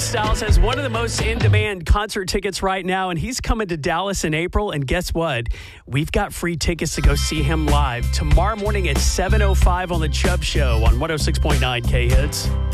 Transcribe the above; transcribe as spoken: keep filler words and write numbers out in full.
Styles has one of the most in-demand concert tickets right now, and he's coming to Dallas in April. And guess what? We've got free tickets to go see him live tomorrow morning at seven oh five on The Chubb Show on one oh six point nine K-Hits.